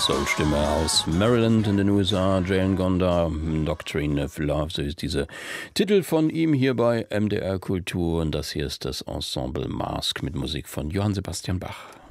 Soul-Stimme aus Maryland in den USA, Jane Gonda, Doctrine of Love, so ist dieser Titel von ihm hier bei MDR Kultur. Und das hier ist das Ensemble Mask mit Musik von Johann Sebastian Bach.